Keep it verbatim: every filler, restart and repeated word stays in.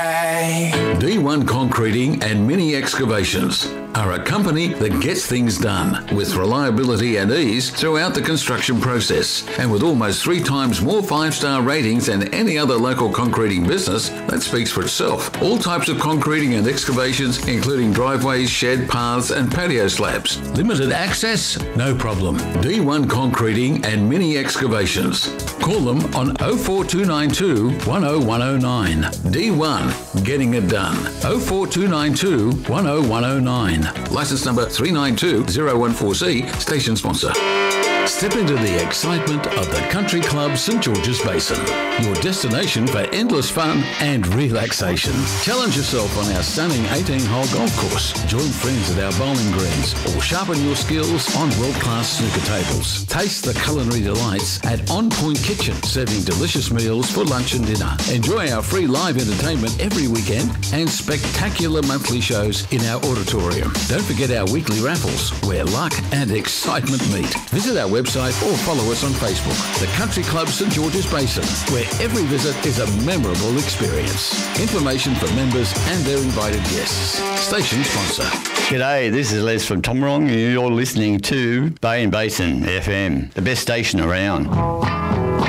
D one Concreting and Mini Excavations are a company that gets things done with reliability and ease throughout the construction process. And with almost three times more five-star ratings than any other local concreting business, that speaks for itself. All types of concreting and excavations, including driveways, shed paths and patio slabs. Limited access? No problem. D one Concreting and Mini Excavations. Call them on oh four two nine two, one oh one oh nine. D one, getting it done. oh four two nine two, one oh one oh nine. License number three nine two zero one four C, station sponsor. Step into the excitement of the Country Club St George's Basin, your destination for endless fun and relaxation. Challenge yourself on our stunning eighteen-hole golf course. Join friends at our bowling greens or sharpen your skills on world-class snooker tables. Taste the culinary delights at On Point Kitchen, serving delicious meals for lunch and dinner. Enjoy our free live entertainment every weekend and spectacular monthly shows in our auditorium. Don't forget our weekly raffles, where luck and excitement meet. Visit our website or follow us on Facebook. The Country Club St George's Basin, where every visit is a memorable experience. Information for members and their invited guests. Station sponsor. G'day, this is Les from Tomarong and you're listening to Bay and Basin F M, the best station around.